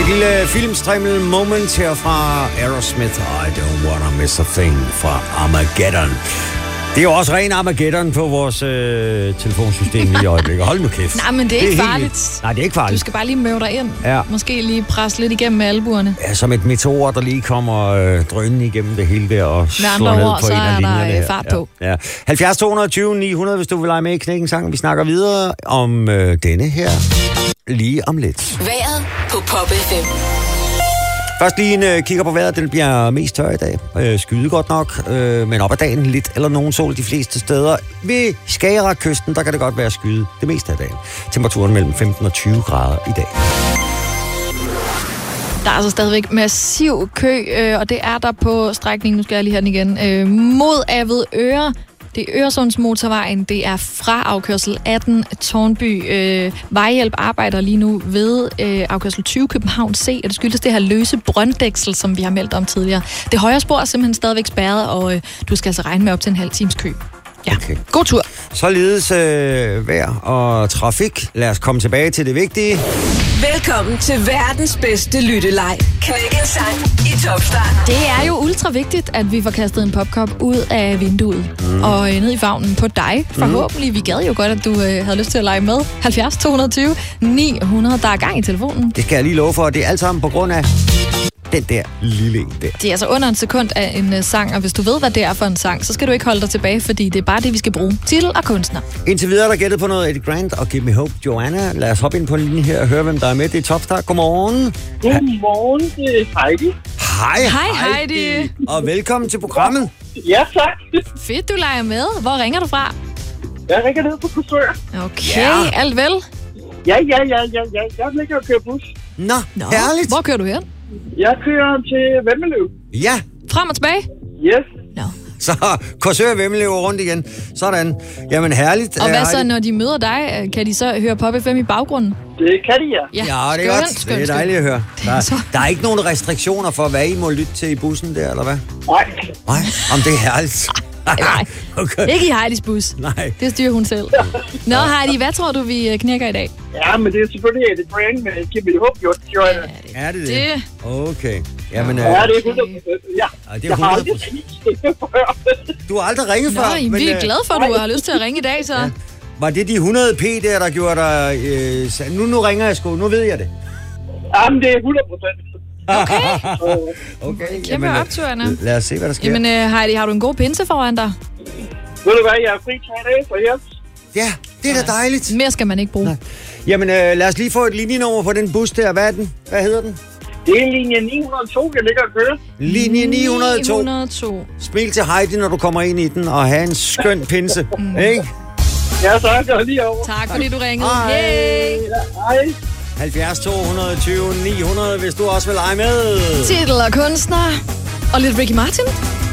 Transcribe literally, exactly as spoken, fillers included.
lille filmstrimmel moment her fra Aerosmith. I don't wanna miss a thing fra Armageddon. Det er jo også ren Armageddon på vores øh, telefonsystem i øjeblikket. Hold nu kæft. Nej, men det er det ikke er farligt. Helt... Nej, det er ikke farligt. Du skal bare lige møve dig ind. Ja. Måske lige presse lidt igennem med albuerne. Ja, som et meteor, der lige kommer øh, drønende igennem det hele der og slår ned ord, på en af linjerne her. Så er der fart på. Ja, ja. halvfjerds to tyve ni hundrede, hvis du vil lege med i Knækken Sang. Vi snakker videre om øh, denne her lige om lidt. Vejret på Pop F M. Først lige en øh, kigger på vejret. Den bliver mest tør i dag. Øh, skyde godt nok, øh, men op ad dagen lidt eller nogen sol de fleste steder. Ved Skagerrak-kysten, der kan det godt være skyde det meste af dagen. Temperaturen mellem femten og tyve grader i dag. Der er altså stadigvæk massiv kø, øh, og det er der på strækningen, nu skal jeg lige have den igen, øh, mod Avedøre. Det er Øresundsmotorvejen, det er fra afkørsel atten Tårnby. Øh, Vejhjælp arbejder lige nu ved øh, afkørsel tyve København C, og det skyldes det her løse brønddæksel, som vi har meldt om tidligere. Det højre spor er simpelthen stadigvæk spærret, og øh, du skal altså regne med op til en halv times kø. Ja, okay. God tur. Således øh, vejr og trafik. Lad os komme tilbage til det vigtige. Velkommen til verdens bedste lytteleg. Knækken Sang i Top Start. Det er jo ultra vigtigt, at vi får kastet en popkop ud af vinduet mm. og øh, ned i favnen på dig. Forhåbentlig. Mm. Vi gad jo godt, at du øh, havde lyst til at lege med. halvfjerds to tyve ni hundrede. Der er gang i telefonen. Det skal jeg lige love for, og det er alt sammen på grund af den der lille en der. Det er altså under en sekund af en uh, sang, og hvis du ved, hvad det er for en sang, så skal du ikke holde dig tilbage, fordi det er bare det, vi skal bruge. Titel og kunstner. Indtil videre er der gættet på noget Eddie Grant og Give Me Hope, Joanna. Lad os hoppe ind på en linje her og høre, hvem der er med. Det er Topstart. Godmorgen. Godmorgen, det er Heidi. Hej, Hej Heidi. Og velkommen til programmet. Ja, tak. Fedt, du leger med. Hvor ringer du fra? Jeg ringer ned på Korsør. Okay, Ja. alt vel? Ja, ja, ja, ja, ja. Jeg ligger og kører bus. Nå, Nå. herligt. Hvor kører du hen? Jeg kører til Vemmeløv. Ja, Frem og tilbage? Yes. Nå. så Korsør og Vemmelev rundt igen. Sådan. Jamen herligt. Og Øh, hvad så, Heidi. når de møder dig? Kan de så høre Pop F M i baggrunden? Det kan de, ja. Ja, det er skønt, godt. skønt, Det er dejligt at høre. Det er så- Der, der er ikke nogen restriktioner for, hvad I må lytte til i bussen der, eller hvad? Nej. Nej, om det er herligt. Nej, Okay. ikke i Heidis bus. Nej. Det styrer hun selv. Nå Heidi, hvad tror du, vi øh, knækker i dag? Ja, men det er selvfølgelig Eddie Grant med Give Me Hope, jo. Joanna. Er det det? Det. Okay. Jamen, øh, Ja, det er hundrede procent. Ja. Ja, det er Jeg har aldrig hundrede procent. ringet før. du har aldrig ringet Nå, før. jamen, vi er øh, glade for, at du har lyst til at ringe i dag, så. Ja. Var det de hundrede p der, der gjorde dig... Øh, sag- nu, nu ringer jeg sgu. Nu ved jeg det. Ja, men det er hundrede procent. Okay. Kæmpe øh, optur, Anna. Lad os se, hvad der sker. Jamen øh, Heidi, har du en god pinse foran dig? Ved du hvad, jeg er fri tre dage, så yes. Ja, det er da dejligt. Mere skal man ikke bruge. Nej. Jamen, øh, lad os lige få et linjenummer på den bus der. Hvad er den? Hvad hedder den? Det er linje ni hundrede og to, jeg ligger og kører. Linje ni hundrede og to. ni hundrede og to. Smil til Heidi, når du kommer ind i den, og have en skøn pinse. Ikke? Ja, så er jeg lige over. Tak fordi du ringede. Hej. Hey. Ja, hej. halvfjerds to tyve ni hundrede, hvis du også vil lege med. Titel og kunstner. Og lidt Ricky Martin.